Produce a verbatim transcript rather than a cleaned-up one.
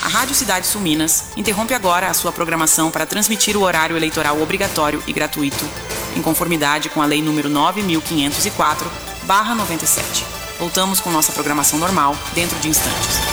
A Rádio Cidade Sul Minas interrompe agora a sua programação para transmitir o horário eleitoral obrigatório e gratuito, em conformidade com a Lei número nove mil quinhentos e quatro barra noventa e sete. Voltamos com nossa programação normal dentro de instantes.